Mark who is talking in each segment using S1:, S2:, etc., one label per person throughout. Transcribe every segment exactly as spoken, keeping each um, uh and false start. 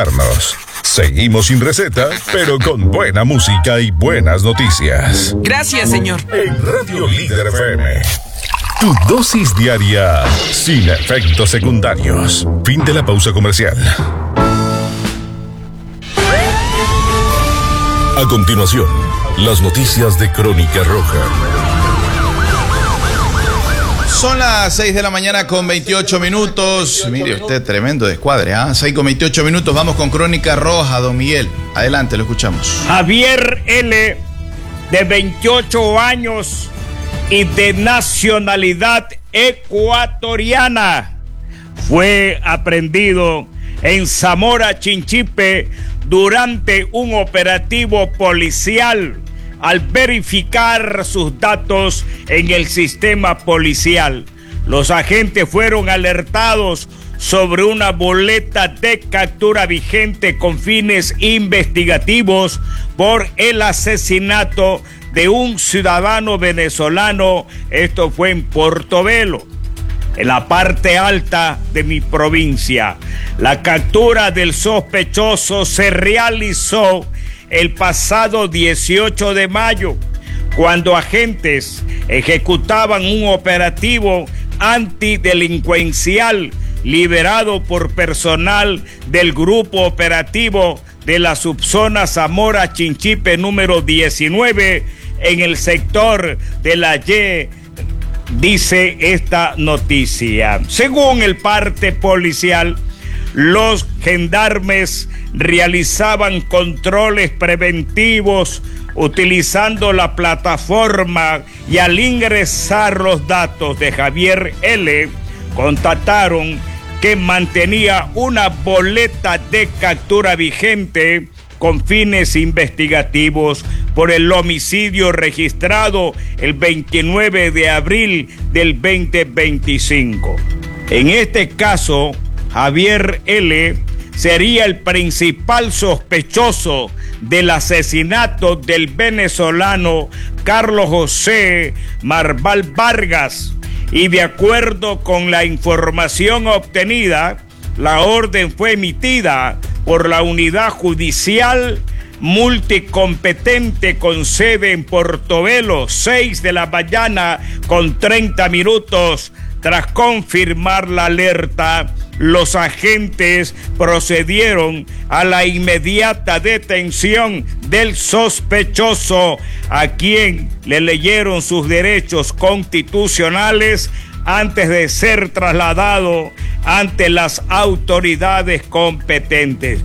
S1: Seguimos sin receta, pero con buena música y buenas noticias.
S2: Gracias, señor.
S1: En Radio Líder F M. Tu dosis diaria sin efectos secundarios. Fin de la pausa comercial. A continuación, las noticias de Crónica Roja.
S3: Son las seis de la mañana con veintiocho minutos. Mire usted, tremendo descuadre, ¿ah? ¿eh? seis con veintiocho minutos, vamos con Crónica Roja, don Miguel. Adelante, lo escuchamos.
S4: Javier L., de veintiocho años y de nacionalidad ecuatoriana, fue aprehendido en Zamora Chinchipe durante un operativo policial al verificar sus datos en el sistema policial. Los agentes fueron alertados sobre una boleta de captura vigente con fines investigativos por el asesinato de un ciudadano venezolano. Esto fue en Portobelo, en la parte alta de mi provincia. La captura del sospechoso se realizó el pasado dieciocho de mayo, cuando agentes ejecutaban un operativo antidelincuencial liberado por personal del grupo operativo de la subzona Zamora Chinchipe número diecinueve en el sector de la Y, dice esta noticia. Según el parte policial, los gendarmes realizaban controles preventivos utilizando la plataforma y al ingresar los datos de Javier L., constataron que mantenía una boleta de captura vigente con fines investigativos por el homicidio registrado el veintinueve de abril del veinte veinticinco. En este caso, Javier L. sería el principal sospechoso del asesinato del venezolano Carlos José Marval Vargas, y de acuerdo con la información obtenida, la orden fue emitida por la Unidad Judicial Multicompetente con sede en Portobelo, seis de la mañana con treinta minutos. Tras confirmar la alerta, los agentes procedieron a la inmediata detención del sospechoso, a quien le leyeron sus derechos constitucionales antes de ser trasladado ante las autoridades competentes.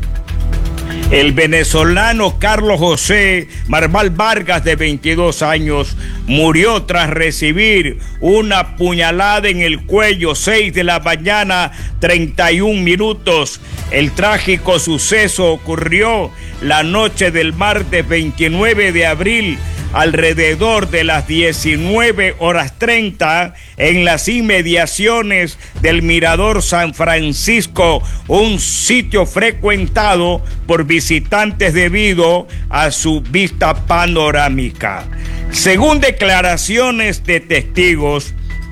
S4: El venezolano Carlos José Marval Vargas, de veintidós años, murió tras recibir una puñalada en el cuello, seis de la mañana, treinta y un minutos. El trágico suceso ocurrió la noche del martes veintinueve de abril, alrededor de las diecinueve horas treinta, en las inmediaciones del Mirador San Francisco, un sitio frecuentado por visitantes debido a su vista panorámica. Según declaraciones de testigos,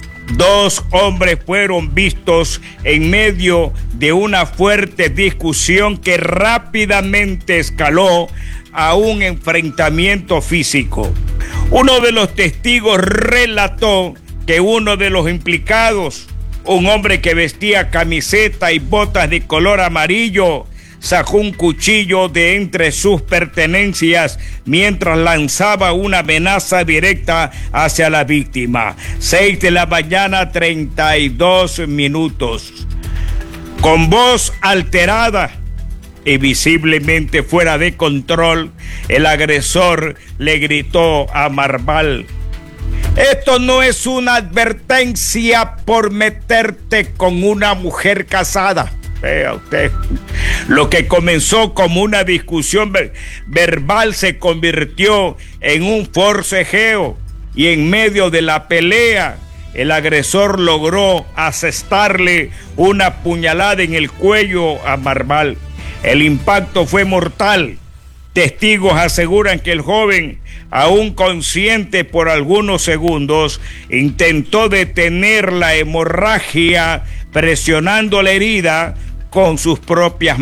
S4: dos hombres fueron vistos en medio de una fuerte discusión que rápidamente escaló a un enfrentamiento físico. Uno de los testigos relató que uno de los implicados, un hombre que vestía camiseta y botas de color amarillo, sacó un cuchillo de entre sus pertenencias mientras lanzaba una amenaza directa hacia la víctima. Seis de la mañana, treinta y dos minutos. Con voz alterada y visiblemente fuera de control, el agresor le gritó a Marval: esto no es una advertencia por meterte con una mujer casada. Vea usted, lo que comenzó como una discusión ver- verbal se convirtió en un forcejeo, y en medio de la pelea el agresor logró asestarle una puñalada en el cuello a Marval. El impacto fue mortal. Testigos aseguran que el joven, aún consciente por algunos segundos, intentó detener la hemorragia presionando la herida con sus propias manos.